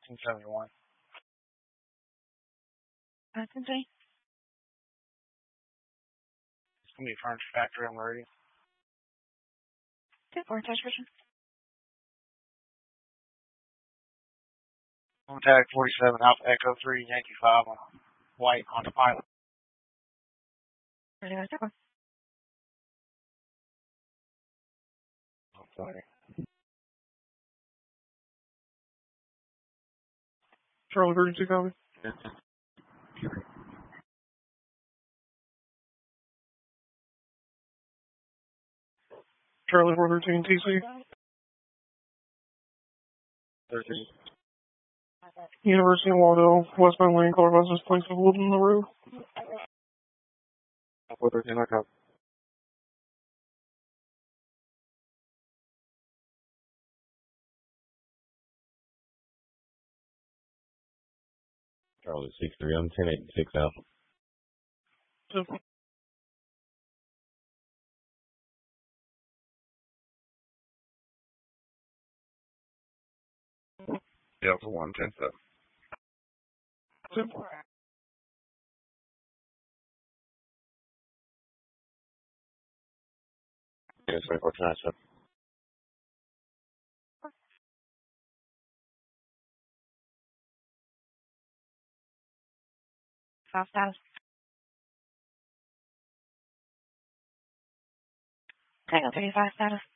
1971. That's insane. It's going to be furniture factory on the radio. Good for transmission. Tag 47 Alpha Echo 3 Yankee 5 on white on the pilot. Ready to go. Oh, sorry. Charlie 32 copy. Charlie 413 TC. 13. University of Waddell, westbound lane, car buses, place of Woodland the road. 413, I copy. Charlie 63, I'm 1086 Alpha. So, Delta 110 so, Yes, 24 South status. Tango 35 status.